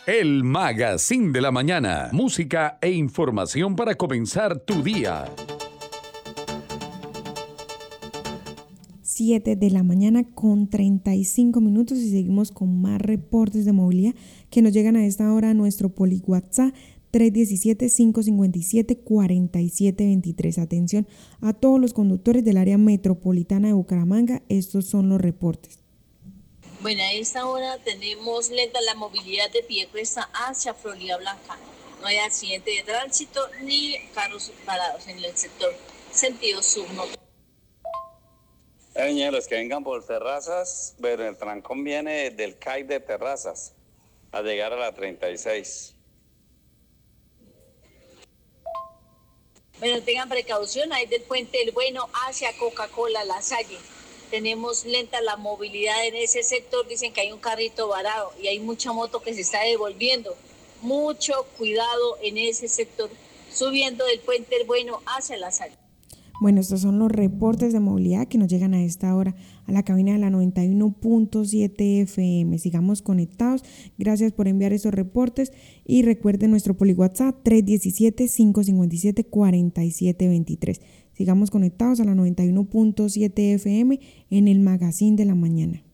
El Magazine de la Mañana. Música e información para comenzar tu día. 7 de la mañana con 35 minutos y seguimos con más reportes de movilidad que nos llegan a esta hora a nuestro Poli WhatsApp 317-557-4723. Atención a todos los conductores del área metropolitana de Bucaramanga, estos son los reportes. Bueno, a esta hora tenemos lenta la movilidad de Piedecuesta hacia Florida Blanca. No hay accidente de tránsito ni carros parados en el sector sentido sur-norte. Los que vengan por Terrazas, pero el trancón viene del CAI de Terrazas a llegar a la 36. Bueno, tengan precaución, ahí del Puente del Bueno hacia Coca-Cola, La Salle. Tenemos lenta la movilidad en ese sector, dicen que hay un carrito varado y hay mucha moto que se está devolviendo. Mucho cuidado en ese sector, subiendo del Puente del Bueno hacia La Salle. Bueno, estos son los reportes de movilidad que nos llegan a esta hora a la cabina de la 91.7 FM. Sigamos conectados. Gracias por enviar estos reportes y recuerden nuestro Poli WhatsApp 317-557-4723. Sigamos conectados a la 91.7 FM en el Magazine de la Mañana.